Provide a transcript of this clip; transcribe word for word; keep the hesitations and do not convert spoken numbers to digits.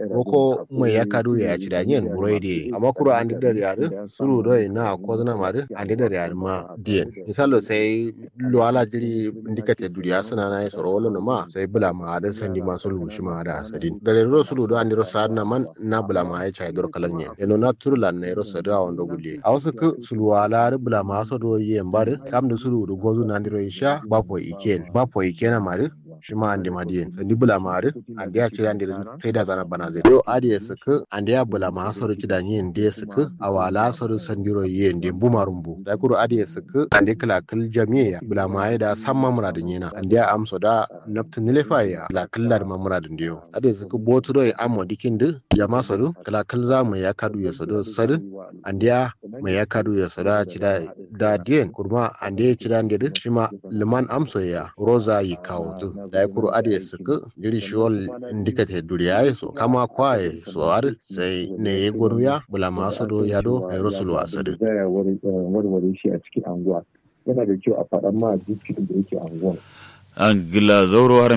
roko mai ya kadu ya ci da yin burai amma kura an da yare suru do na ko zana mare an da yare ma dien misalo sai lo ala jiri indikate duriya suna na yi soro wala ma sai bula ma da sandi ma sulu shi ma da asadin da ro sulu do an ro sa na man na bula ma ya chai dor kalan ne eno na turlan ne ro sa da wando gulle a wasu ku sulu ala bula ma so do yen bar kam da sulu do gozu na ndiro isha ba po iken ba po iken mare shi ma andi madiyen sandi bula ma are andi ya ce andi sai da zana bana zai yo adi suku andi ya bula ma so ci da yin de suku awala so sandiro yen de bumarumbu da kuro adi suku andi kala kal jami'a bula ma ya da samma muradin yana andi ya amso da naftin nilefa ya la kallar ma muradin diyo adi suku botu do amo dikin de jama so do kala kal za mu ya kadu ya so do sadu andi ya mai ya kadu ya so da ci da da dien kurma andi ya ci da andi shi ma liman amso ya roza yi kawo tu da ya kuro adi suku jiri shiwol indikate duriya so kama kwaye so har sai ne ya gurya bula masu do yado ai rusulu asadi da warware shi a cikin anguwa yana da kyau a faɗa ma duk da yake anguwa an gila zauro har